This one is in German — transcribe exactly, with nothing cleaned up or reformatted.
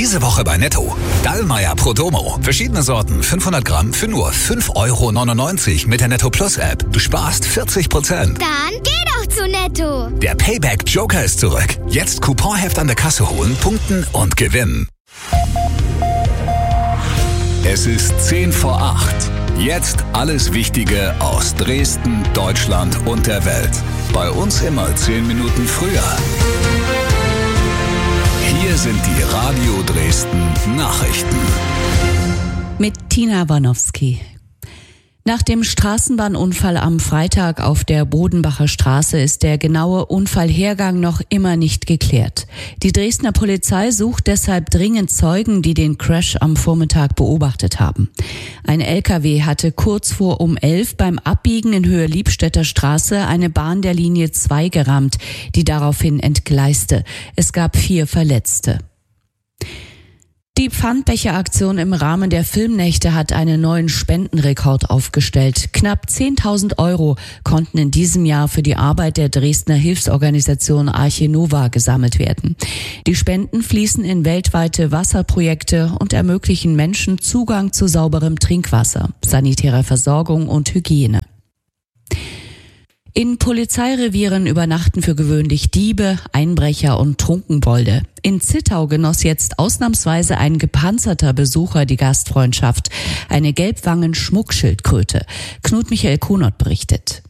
Diese Woche bei Netto. Dallmayr Prodomo. Verschiedene Sorten, fünfhundert Gramm für nur fünf Euro neunundneunzig mit der Netto Plus App. Du sparst vierzig Prozent. Dann geh doch zu Netto. Der Payback Joker ist zurück. Jetzt Couponheft an der Kasse holen, punkten und gewinnen. Es ist zehn vor acht. Jetzt alles Wichtige aus Dresden, Deutschland und der Welt. Bei uns immer zehn Minuten früher. Hier sind die Radio Dresden Nachrichten. Mit Tina Warnowski. Nach dem Straßenbahnunfall am Freitag auf der Bodenbacher Straße ist der genaue Unfallhergang noch immer nicht geklärt. Die Dresdner Polizei sucht deshalb dringend Zeugen, die den Crash am Vormittag beobachtet haben. Ein L K W hatte kurz vor um elf beim Abbiegen in Höhe Liebstädter Straße eine Bahn der Linie zwei gerammt, die daraufhin entgleiste. Es gab vier Verletzte. Die Pfandbecheraktion im Rahmen der Filmnächte hat einen neuen Spendenrekord aufgestellt. Knapp zehntausend Euro konnten in diesem Jahr für die Arbeit der Dresdner Hilfsorganisation Arche Nova gesammelt werden. Die Spenden fließen in weltweite Wasserprojekte und ermöglichen Menschen Zugang zu sauberem Trinkwasser, sanitärer Versorgung und Hygiene. In Polizeirevieren übernachten für gewöhnlich Diebe, Einbrecher und Trunkenbolde. In Zittau genoss jetzt ausnahmsweise ein gepanzerter Besucher die Gastfreundschaft. Eine Gelbwangen-Schmuckschildkröte. Knut Michael Kunert berichtet.